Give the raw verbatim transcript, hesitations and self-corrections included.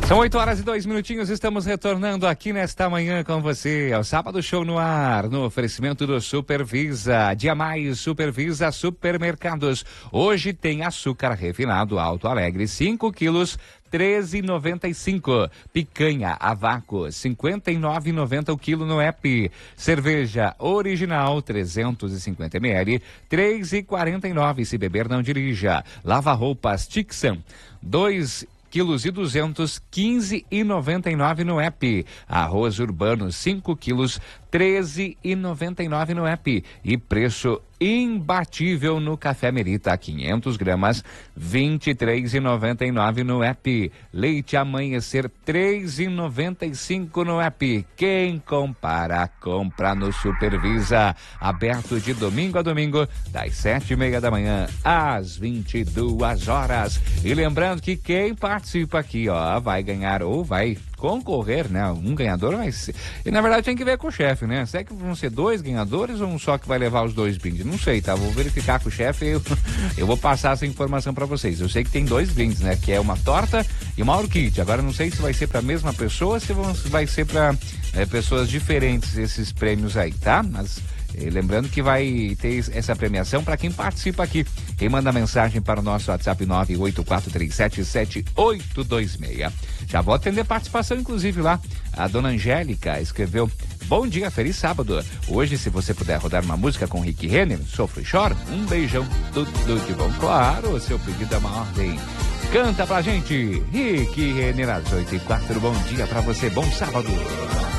São oito horas e dois minutinhos, estamos retornando aqui nesta manhã com você. É o Sábado Show no ar, no oferecimento do Supervisa. Dia mais, Supervisa Supermercados. Hoje tem açúcar refinado Alto Alegre, cinco quilos, treze e noventa e cinco. Picanha a vácuo, cinquenta e nove e noventa o quilo no app. Cerveja original, trezentos e cinquenta mililitros, três e quarenta e nove. Se beber, não dirija. Lava roupas Tixan, dois quilos e duzentos, quinze e noventa e nove no app. Arroz urbano, cinco quilos, treze e noventa e nove no app. E preço imbatível no Café Merita, quinhentas gramas, vinte e três e noventa e nove no app. Leite Amanhecer, três e noventa e cinco no app. Quem compara, compra no Supervisa. Aberto de domingo a domingo, das sete e meia da manhã às vinte e duas horas. E lembrando que quem participa aqui, ó, vai ganhar ou vai concorrer, né? Um ganhador vai ser. E na verdade tem que ver com o chefe, né? Será que vão ser dois ganhadores ou um só que vai levar os dois brindes? Não sei, tá? Vou verificar com o chefe e eu, eu vou passar essa informação pra vocês. Eu sei que tem dois brindes, né? Que é uma torta e uma orquídea. Agora não sei se vai ser pra mesma pessoa ou se vão, se vai ser pra é, pessoas diferentes esses prêmios aí, tá? Mas E lembrando que vai ter essa premiação para quem participa aqui. Quem manda mensagem para o nosso WhatsApp nove oito quatro três sete sete oito dois seis. Já vou atender participação, inclusive, lá. A dona Angélica escreveu: bom dia, feliz sábado. Hoje, se você puder rodar uma música com Rick Renner, Sofro e Choro, um beijão, tudo de bom. Claro, o seu pedido é uma ordem. Canta pra gente, Rick Renner, às oito e quatro. Bom dia pra você, bom sábado.